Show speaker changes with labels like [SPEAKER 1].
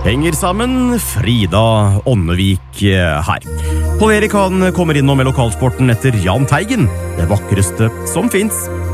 [SPEAKER 1] Henger sammen, Frida Ånnevik her. Pål Erik han kommer innom med lokalsporten etter Jahn Teigen, det vakreste som finnes.